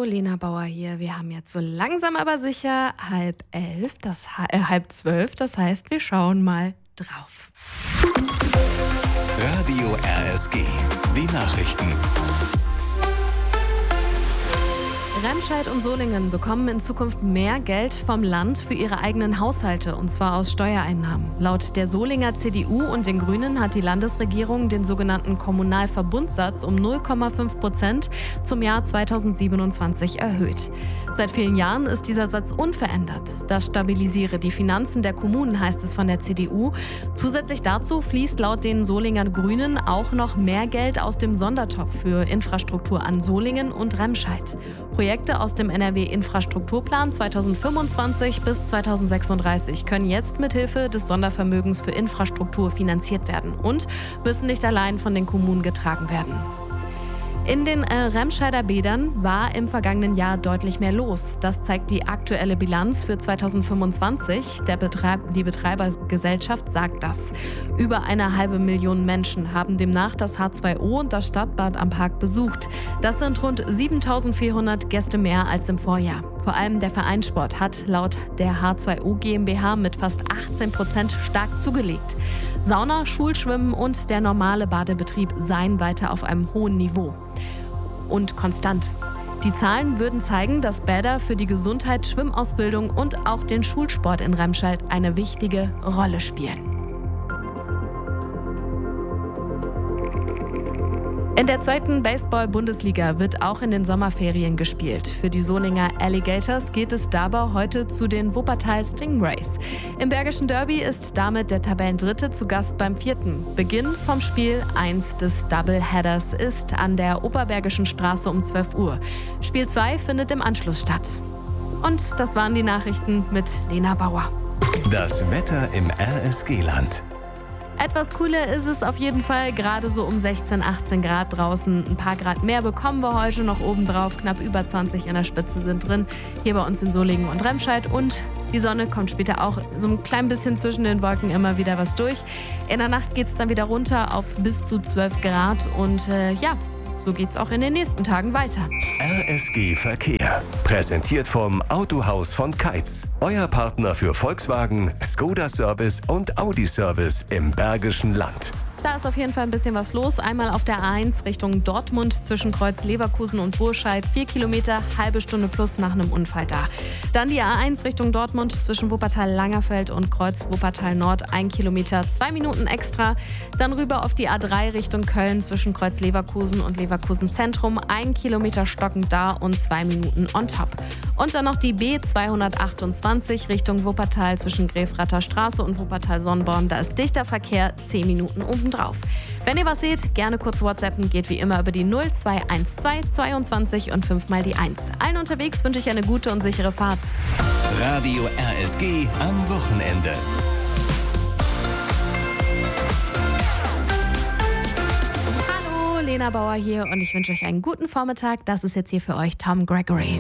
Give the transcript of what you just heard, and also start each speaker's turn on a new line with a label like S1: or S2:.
S1: Hallo, Lena Bauer hier. Wir haben jetzt so langsam aber sicher 11:30, das heißt, wir schauen mal drauf.
S2: Radio RSG, die Nachrichten.
S1: Remscheid und Solingen bekommen in Zukunft mehr Geld vom Land für ihre eigenen Haushalte, und zwar aus Steuereinnahmen. Laut der Solinger CDU und den Grünen hat die Landesregierung den sogenannten Kommunalverbundsatz um 0,5% zum Jahr 2027 erhöht. Seit vielen Jahren ist dieser Satz unverändert. Das stabilisiere die Finanzen der Kommunen, heißt es von der CDU. Zusätzlich dazu fließt laut den Solinger Grünen auch noch mehr Geld aus dem Sondertopf für Infrastruktur an Solingen und Remscheid. Projekte aus dem NRW-Infrastrukturplan 2025 bis 2036 können jetzt mithilfe des Sondervermögens für Infrastruktur finanziert werden und müssen nicht allein von den Kommunen getragen werden. In den Remscheider Bädern war im vergangenen Jahr deutlich mehr los. Das zeigt die aktuelle Bilanz für 2025. Die Betreibergesellschaft sagt das. Über 500.000 Menschen haben demnach das H2O und das Stadtbad am Park besucht. Das sind rund 7.400 Gäste mehr als im Vorjahr. Vor allem der Vereinssport hat laut der H2O GmbH mit fast 18% stark zugelegt. Sauna, Schulschwimmen und der normale Badebetrieb seien weiter auf einem hohen Niveau und konstant. Die Zahlen würden zeigen, dass Bäder für die Gesundheit, Schwimmausbildung und auch den Schulsport in Remscheid eine wichtige Rolle spielen. In der 2. Baseball-Bundesliga wird auch in den Sommerferien gespielt. Für die Solinger Alligators geht es dabei heute zu den Wuppertal Stingrays. Im Bergischen Derby ist damit der Tabellendritte zu Gast beim 4. Beginn vom Spiel 1 des Doubleheaders ist an der Oberbergischen Straße um 12 Uhr. Spiel 2 findet im Anschluss statt. Und das waren die Nachrichten mit Lena Bauer.
S2: Das Wetter im RSG-Land.
S1: Etwas cooler ist es auf jeden Fall, gerade so um 16, 18 Grad draußen. Ein paar Grad mehr bekommen wir heute noch obendrauf, knapp über 20 in der Spitze sind drin, hier bei uns in Solingen und Remscheid. Und die Sonne kommt später auch so ein klein bisschen zwischen den Wolken immer wieder was durch. In der Nacht geht es dann wieder runter auf bis zu 12 Grad und so geht's auch in den nächsten Tagen weiter.
S2: RSG Verkehr. Präsentiert vom Autohaus von Keitz. Euer Partner für Volkswagen, Skoda Service und Audi Service im Bergischen Land.
S1: Da ist auf jeden Fall ein bisschen was los. Einmal auf der A1 Richtung Dortmund zwischen Kreuz Leverkusen und Burscheid. 4 Kilometer, halbe Stunde plus nach einem Unfall da. Dann die A1 Richtung Dortmund zwischen Wuppertal-Langerfeld und Kreuz Wuppertal-Nord. 1 Kilometer, 2 Minuten extra. Dann rüber auf die A3 Richtung Köln zwischen Kreuz Leverkusen und Leverkusen Zentrum. 1 Kilometer stockend da und 2 Minuten on top. Und dann noch die B228 Richtung Wuppertal zwischen Grefrather Straße und Wuppertal-Sonnborn. Da ist dichter Verkehr, 10 Minuten obendrauf. Wenn ihr was seht, gerne kurz WhatsAppen, geht wie immer über die 0212 22 und 5 mal die 1. Allen unterwegs wünsche ich eine gute und sichere Fahrt.
S2: Radio RSG am Wochenende.
S1: Hallo, Lena Bauer hier und ich wünsche euch einen guten Vormittag. Das ist jetzt hier für euch Tom Gregory.